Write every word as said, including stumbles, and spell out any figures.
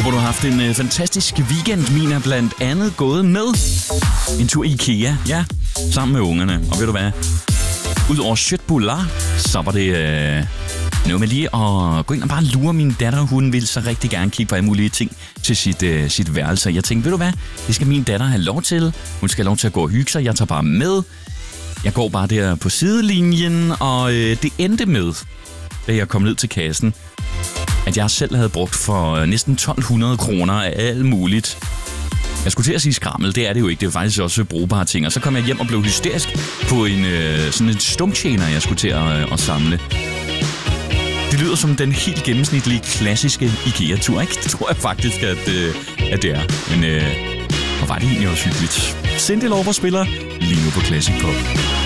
håber, du har haft en øh, fantastisk weekend. Min er blandt andet gået med en tur i IKEA. Ja, sammen med ungerne. Og ved du hvad? Udover Sjøtbuller, så var det øh, noget med lige at gå ind og bare lure min datter. Hun vil så rigtig gerne kigge på alle mulige ting til sit, øh, sit værelse. Jeg tænkte, ved du hvad? Det skal min datter have lov til. Hun skal have lov til at gå og hygge sig. Jeg tager bare med. Jeg går bare der på sidelinjen, og øh, det endte med, da jeg kom ned til kassen, at jeg selv havde brugt for næsten tolv hundrede kroner af alt muligt. Jeg skulle til at sige skrammel, det er det jo ikke, det er faktisk også brugbare ting. Og så kom jeg hjem og blev hysterisk på en øh, sådan en stumtjener, jeg skulle til at, at samle. Det lyder som den helt gennemsnitlige, klassiske IKEA-tur, ikke? Det tror jeg faktisk, at, øh, at det er. Men øh, hvor var det egentlig også hyggeligt. Cyndi Lauper spiller lige nu på Classic Pop.